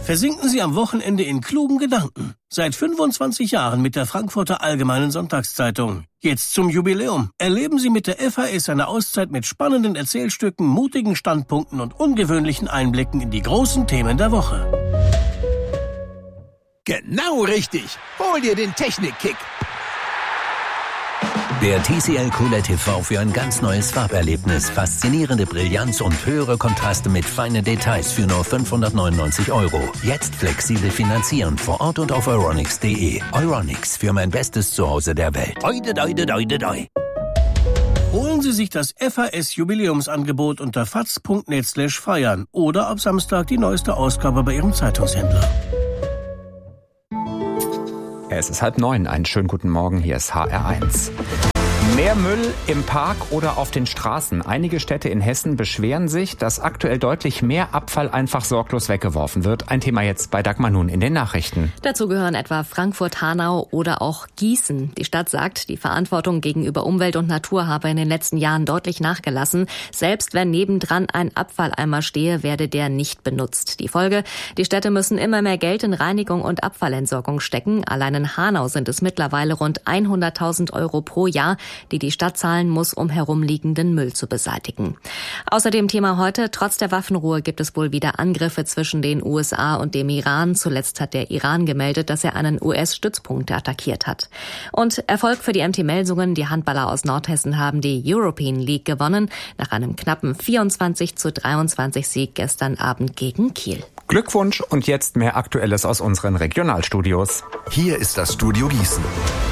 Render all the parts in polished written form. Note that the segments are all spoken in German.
Versinken Sie am Wochenende in klugen Gedanken. Seit 25 Jahren mit der Frankfurter Allgemeinen Sonntagszeitung. Jetzt zum Jubiläum. Erleben Sie mit der FAS eine Auszeit mit spannenden Erzählstücken, mutigen Standpunkten und ungewöhnlichen Einblicken in die großen Themen der Woche. Genau richtig. Hol dir den Technikkick. Der TCL QLED TV für ein ganz neues Farberlebnis. Faszinierende Brillanz und höhere Kontraste mit feinen Details für nur 599 €. Jetzt flexibel finanzieren vor Ort und auf euronics.de. Euronics, für mein bestes Zuhause der Welt. Oide, doide, doide, doi. Holen Sie sich das FAS-Jubiläumsangebot unter faz.net/feiern oder ab Samstag die neueste Ausgabe bei Ihrem Zeitungshändler. Es ist 8:30. Einen schönen guten Morgen. Hier ist HR1. Mehr Müll im Park oder auf den Straßen. Einige Städte in Hessen beschweren sich, dass aktuell deutlich mehr Abfall einfach sorglos weggeworfen wird. Ein Thema jetzt bei Dagmar Nun in den Nachrichten. Dazu gehören etwa Frankfurt, Hanau oder auch Gießen. Die Stadt sagt, die Verantwortung gegenüber Umwelt und Natur habe in den letzten Jahren deutlich nachgelassen. Selbst wenn nebendran ein Abfalleimer stehe, werde der nicht benutzt. Die Folge: Die Städte müssen immer mehr Geld in Reinigung und Abfallentsorgung stecken. Allein in Hanau sind es mittlerweile rund 100.000 € pro Jahr, die Stadt zahlen muss, um herumliegenden Müll zu beseitigen. Außerdem Thema heute: Trotz der Waffenruhe gibt es wohl wieder Angriffe zwischen den USA und dem Iran. Zuletzt hat der Iran gemeldet, dass er einen US-Stützpunkt attackiert hat. Und Erfolg für die MT-Melsungen. Die Handballer aus Nordhessen haben die European League gewonnen, nach einem knappen 24:23 Sieg gestern Abend gegen Kiel. Glückwunsch und jetzt mehr Aktuelles aus unseren Regionalstudios. Hier ist das Studio Gießen.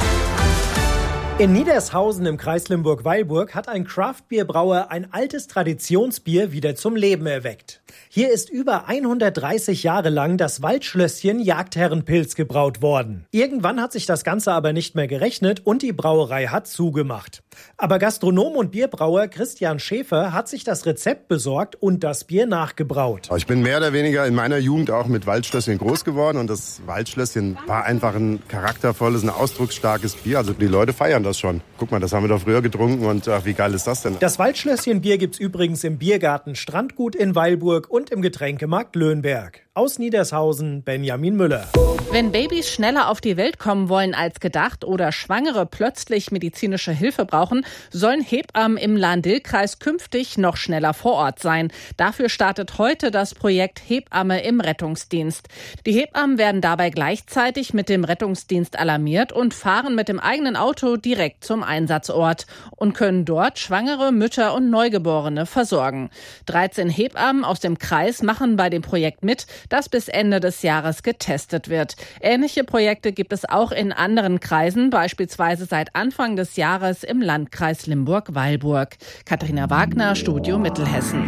In Niedershausen im Kreis Limburg-Weilburg hat ein Craft-Bier-Brauer ein altes Traditionsbier wieder zum Leben erweckt. Hier ist über 130 Jahre lang das Waldschlösschen Jagdherrenpilz gebraut worden. Irgendwann hat sich das Ganze aber nicht mehr gerechnet und die Brauerei hat zugemacht. Aber Gastronom und Bierbrauer Christian Schäfer hat sich das Rezept besorgt und das Bier nachgebraut. Ich bin mehr oder weniger in meiner Jugend auch mit Waldschlösschen groß geworden und das Waldschlösschen war einfach ein charaktervolles, ein ausdrucksstarkes Bier. Also die Leute feiern das schon. Guck mal, das haben wir doch früher getrunken und ach, wie geil ist das denn? Das Waldschlösschen-Bier gibt's übrigens im Biergarten Strandgut in Weilburg und im Getränkemarkt Löhnberg. Aus Niedershausen, Benjamin Müller. Wenn Babys schneller auf die Welt kommen wollen als gedacht oder Schwangere plötzlich medizinische Hilfe brauchen, sollen Hebammen im Lahn-Dill-Kreis künftig noch schneller vor Ort sein. Dafür startet heute das Projekt Hebamme im Rettungsdienst. Die Hebammen werden dabei gleichzeitig mit dem Rettungsdienst alarmiert und fahren mit dem eigenen Auto direkt zum Einsatzort und können dort Schwangere, Mütter und Neugeborene versorgen. 13 Hebammen aus dem Kreis machen bei dem Projekt mit, das bis Ende des Jahres getestet wird. Ähnliche Projekte gibt es auch in anderen Kreisen, beispielsweise seit Anfang des Jahres im Landkreis Limburg-Weilburg. Katharina Wagner, Studio Mittelhessen.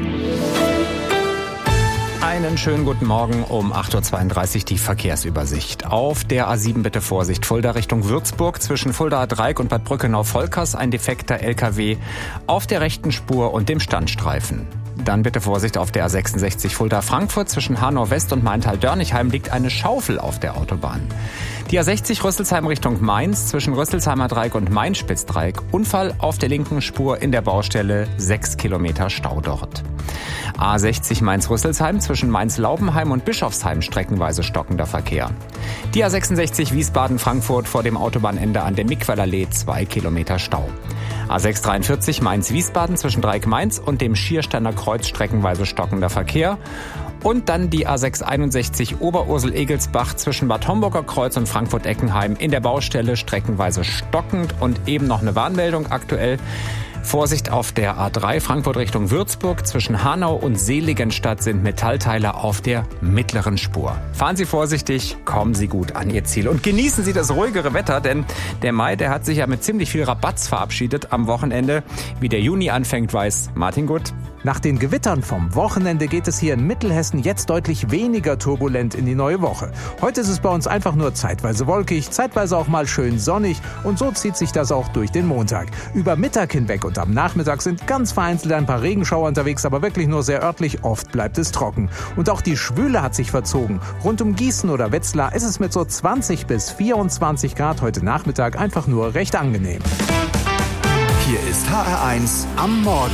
Einen schönen guten Morgen um 8:32 Uhr die Verkehrsübersicht. Auf der A7 bitte Vorsicht, Fulda Richtung Würzburg, zwischen Fuldaer Dreieck und Bad Brückenau-Volkers ein defekter LKW auf der rechten Spur und dem Standstreifen. Dann bitte Vorsicht auf der A66 Fulda-Frankfurt, zwischen Hanau West und Maintal-Dörnigheim liegt eine Schaufel auf der Autobahn. Die A60 Rüsselsheim Richtung Mainz, zwischen Rüsselsheimer Dreieck und Main-Spitzdreieck, Unfall auf der linken Spur in der Baustelle, 6 Kilometer Stau dort. A60 Mainz-Rüsselsheim, zwischen Mainz-Laubenheim und Bischofsheim streckenweise stockender Verkehr. Die A66 Wiesbaden-Frankfurt vor dem Autobahnende an der Mickweller-Allee, 2 Kilometer Stau. A643 Mainz-Wiesbaden zwischen Dreieck-Mainz und dem Schiersteiner Kreuz streckenweise stockender Verkehr. Und dann die A661 Oberursel-Egelsbach zwischen Bad Homburger Kreuz und Frankfurt-Eckenheim in der Baustelle streckenweise stockend und eben noch eine Warnmeldung aktuell. Vorsicht auf der A3 Frankfurt Richtung Würzburg, zwischen Hanau und Seligenstadt sind Metallteile auf der mittleren Spur. Fahren Sie vorsichtig, kommen Sie gut an Ihr Ziel und genießen Sie das ruhigere Wetter, denn der Mai, der hat sich ja mit ziemlich viel Rabatz verabschiedet am Wochenende. Wie der Juni anfängt, weiß Martin Gutt. Nach den Gewittern vom Wochenende geht es hier in Mittelhessen jetzt deutlich weniger turbulent in die neue Woche. Heute ist es bei uns einfach nur zeitweise wolkig, zeitweise auch mal schön sonnig und so zieht sich das auch durch den Montag. Über Mittag hinweg und am Nachmittag sind ganz vereinzelt ein paar Regenschauer unterwegs, aber wirklich nur sehr örtlich, oft bleibt es trocken. Und auch die Schwüle hat sich verzogen. Rund um Gießen oder Wetzlar ist es mit so 20 bis 24 Grad heute Nachmittag einfach nur recht angenehm. Hier ist HR1 am Morgen.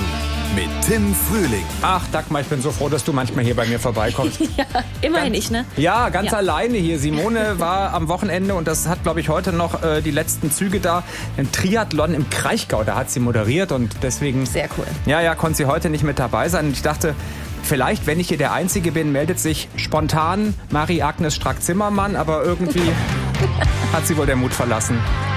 mit Tim Frühling. Ach, Dagmar, ich bin so froh, dass du manchmal hier bei mir vorbeikommst. Ja, immerhin nicht, ne? Ja, ganz alleine hier. Simone war am Wochenende und das hat, glaube ich, heute noch die letzten Züge da. Ein Triathlon im Kraichgau, da hat sie moderiert und deswegen... Sehr cool. Ja, konnte sie heute nicht mit dabei sein. Und ich dachte, vielleicht, wenn ich hier der Einzige bin, meldet sich spontan Marie-Agnes Strack-Zimmermann, aber irgendwie hat sie wohl der Mut verlassen.